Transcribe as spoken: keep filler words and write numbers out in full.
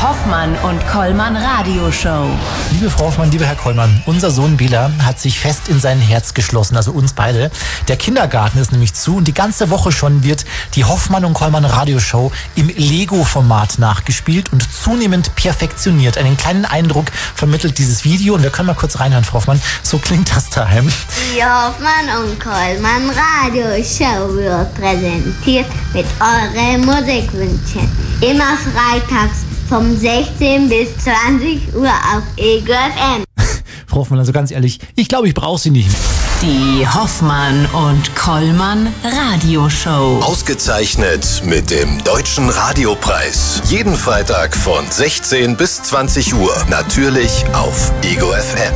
Hoffmann und Kollmann Radioshow. Liebe Frau Hoffmann, lieber Herr Kollmann, unser Sohn Bela hat sich fest in sein Herz geschlossen, also uns beide. Der Kindergarten ist nämlich zu und die ganze Woche schon wird die Hoffmann und Kollmann Radioshow im Lego-Format nachgespielt und zunehmend perfektioniert. Einen kleinen Eindruck vermittelt dieses Video und wir können mal kurz reinhören, Frau Hoffmann. So klingt das daheim. Die Hoffmann und Kollmann Radioshow wird präsentiert mit euren Musikwünschen. Immer freitags vom sechzehn bis zwanzig Uhr auf Ego F M. Frau Hoffmann, also ganz ehrlich, ich glaube, ich brauche Sie nicht. Die Hoffmann und Kollmann Radioshow. Ausgezeichnet mit dem Deutschen Radiopreis. Jeden Freitag von sechzehn bis zwanzig Uhr. Natürlich auf Ego F M.